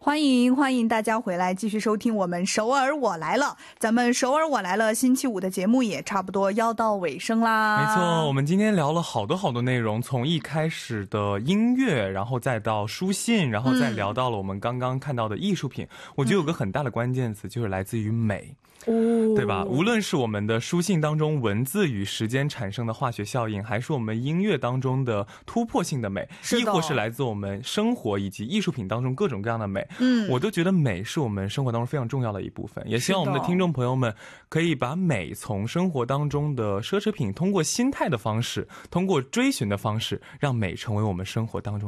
欢迎大家回来继续收听我们首尔我来了。咱们首尔我来了星期五的节目也差不多要到尾声啦。 没错，我们今天聊了好多内容，从一开始的音乐，然后再到书信，然后再聊到了我们刚刚看到的艺术品。我觉得有个很大的关键词就是来自于美。对吧？无论是我们的书信当中文字与时间产生的化学效应，还是我们音乐当中的突破性的美，亦或是来自我们生活以及艺术品当中各种各样的美，我都觉得美是我们生活当中非常重要的一部分。也希望我们的听众朋友们可以把美从生活当中的奢侈品通过心态的方式，通过追寻的方式，让美成为我们生活当中